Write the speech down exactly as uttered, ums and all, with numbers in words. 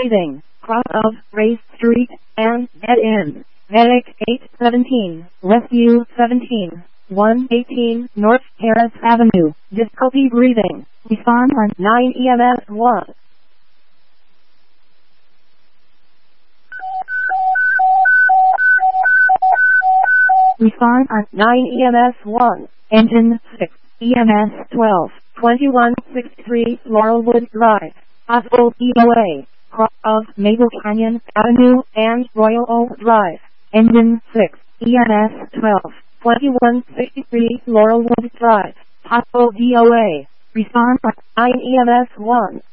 breathing, cross of Race Street, and dead end. Medic eight seventeen, Rescue seventeen, one eighteen, North Harris Avenue, difficulty breathing. Respond on nine E M S one. Respond on nine E M S one, Engine six, E M S twelve, twenty-one sixty-three Laurelwood Drive, Hospital D O A, cross of Maple Canyon Avenue and Royal Oak Drive, Engine six, E M S twelve, twenty-one sixty-three Laurelwood Drive, Hospital D O A. Respond on nine E M S one.